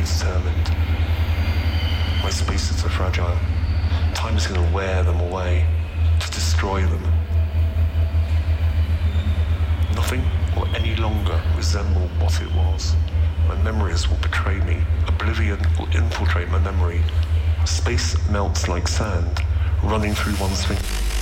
predetermined. My spaces are fragile. Time is going to wear them away, to destroy them. Nothing will any longer resemble what it was. My memories will betray me. Oblivion will infiltrate my memory. Space melts like sand, running through one's fingers.